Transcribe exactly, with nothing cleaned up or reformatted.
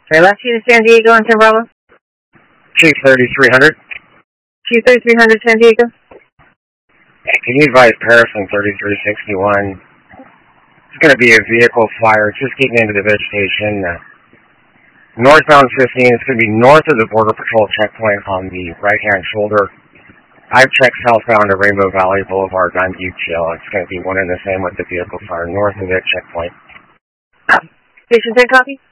Okay, last Chief San Diego on ten Bravo. Chief thirty-three hundred. Chief thirty-three hundred San Diego. Yeah, can you advise Harrison thirty-three sixty-one? It's going to be a vehicle fire just getting into the vegetation. Uh, northbound fifteen, it's going to be north of the Border Patrol checkpoint on the right-hand shoulder. I've checked southbound to Rainbow Valley Boulevard on U T L. It's going to be one and the same with the vehicle fire north of that checkpoint. Station ten, copy.